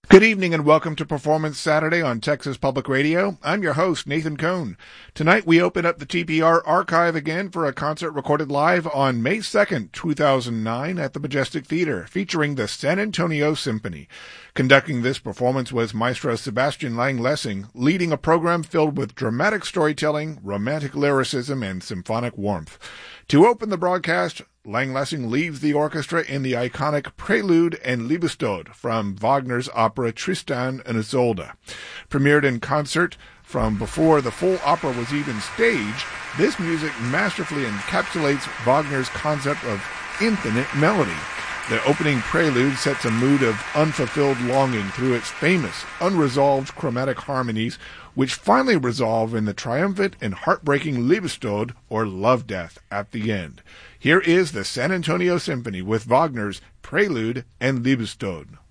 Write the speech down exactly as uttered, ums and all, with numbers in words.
Good evening and welcome to Performance Saturday on Texas Public Radio. I'm your host, Nathan Cohn. Tonight we open up the T P R archive again for a concert recorded live on May second, two thousand nine at the Majestic Theater, featuring the San Antonio Symphony. Conducting this performance was Maestro Sebastian Lang-Lessing, leading a program filled with dramatic storytelling, romantic lyricism, and symphonic warmth. To open the broadcast, Lang-Lessing leads the orchestra in the iconic Prelude and Liebestod from Wagner's opera Tristan and Isolde. Premiered in concert from before the full opera was even staged, this music masterfully encapsulates Wagner's concept of infinite melody. The opening prelude sets a mood of unfulfilled longing through its famous, unresolved chromatic harmonies, which finally resolve in the triumphant and heartbreaking Liebestod, or love death, at the end. Here is the San Antonio Symphony with Wagner's Prelude and Liebestod.